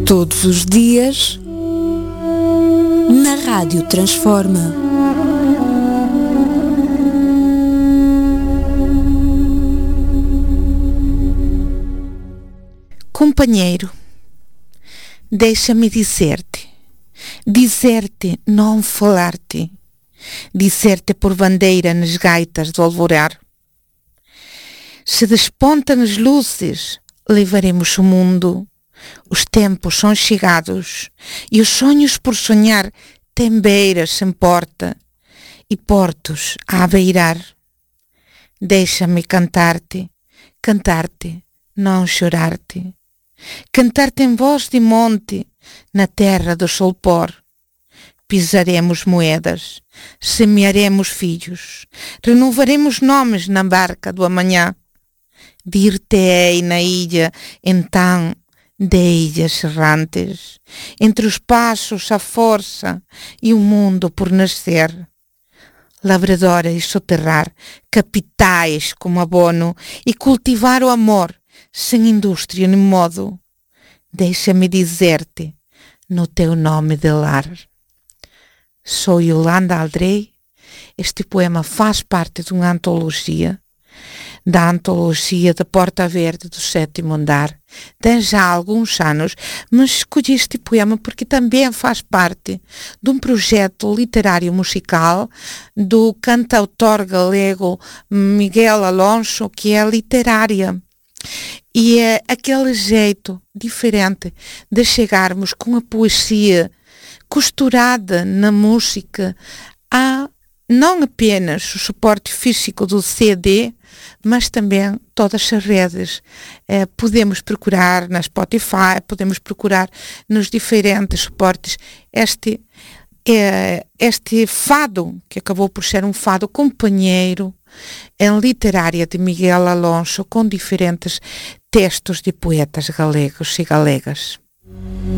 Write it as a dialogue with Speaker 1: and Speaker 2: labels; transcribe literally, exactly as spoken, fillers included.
Speaker 1: Todos os dias, na Rádio Transforma.
Speaker 2: Companheiro, deixa-me dizer-te, dizer-te, não falar-te, dizer-te por bandeira nas gaitas do alvorar. Se despontam as luzes, levaremos o mundo. Os tempos são chegados e os sonhos por sonhar têm beiras sem porta e portos a beirar. Deixa-me cantar-te, cantar-te, não chorar-te. Cantar-te em voz de monte, na terra do sol pôr. Pisaremos moedas, semearemos filhos, renovaremos nomes na barca do amanhã. Dir-te-ei na ilha, então, de ilhas errantes, entre os passos a força e o mundo por nascer. Lavradora e soterrar capitais como abono e cultivar o amor sem indústria nem modo. Deixa-me dizer-te no teu nome de lar. Sou Yolanda Aldrey. Este poema faz parte de uma antologia, da antologia da Porta Verde do Sétimo Andar. Tem já alguns anos, mas escolhi este poema porque também faz parte de um projeto literário musical do cantautor galego Miguel Alonso, que é literária. E é aquele jeito diferente de chegarmos com a poesia costurada na música a não apenas o suporte físico do C D, mas também todas as redes. Eh, podemos procurar na Spotify, podemos procurar nos diferentes suportes este, eh, este fado, que acabou por ser um fado companheiro em literária de Miguel Alonso, com diferentes textos de poetas galegos e galegas.